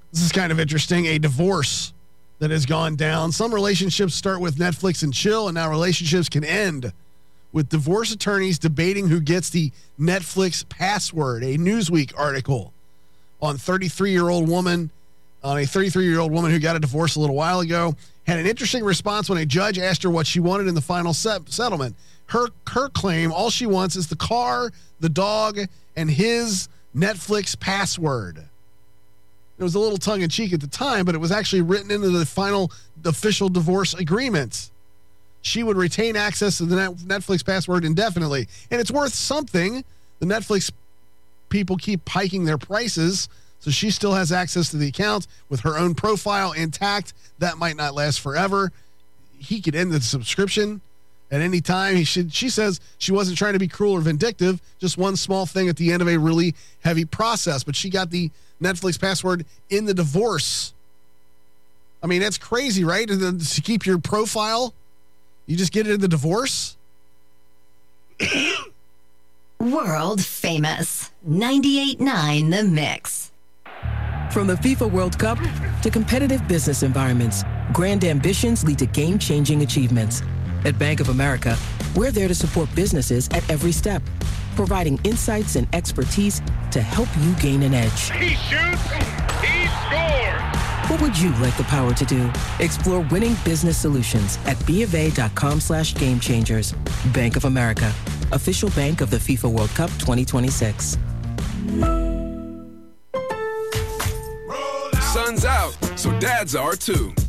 This is kind of interesting. A divorce that has gone down. Some relationships start with Netflix and chill, and now relationships can end with divorce attorneys debating who gets the Netflix password. A Newsweek article on a 33-year-old woman who got a divorce a little while ago had an interesting response when a judge asked her what she wanted in the final settlement. Her claim, all she wants is the car, the dog, and his Netflix password. It was a little tongue-in-cheek at the time, but it was actually written into the final official divorce agreement. She would retain access to the Netflix password indefinitely. And it's worth something. The Netflix people keep hiking their prices, so she still has access to the account with her own profile intact. That might not last forever. He could end the subscription at any time. She says she wasn't trying to be cruel or vindictive, just one small thing at the end of a really heavy process. But she got the Netflix password in the divorce. I mean, that's crazy, right? To keep your profile, you just get it in the divorce? World famous. 98.9 The Mix. From the FIFA World Cup to competitive business environments, grand ambitions lead to game-changing achievements. At Bank of America, we're there to support businesses at every step, providing insights and expertise to help you gain an edge. He shoots, he scores! What would you like the power to do? Explore winning business solutions at BofA.com/gamechangers. Bank of America, official bank of the FIFA World Cup 2026. Sun's out, so dads are too.